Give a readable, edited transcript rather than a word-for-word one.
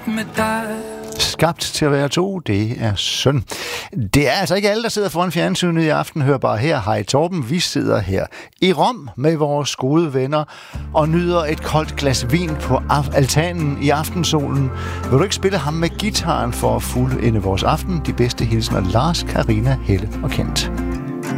med dig. Skabt til at være to, det er synd. Det er altså ikke alle, der sidder foran fjernsynet i aften. Hør bare her. Hej Torben, vi sidder her i Rom med vores gode venner og nyder et koldt glas vin på altanen i aftensolen. Vil du ikke spille ham med gitaren for at fuldende vores aften? De bedste hilsner Lars, Karina, Helle og Kent.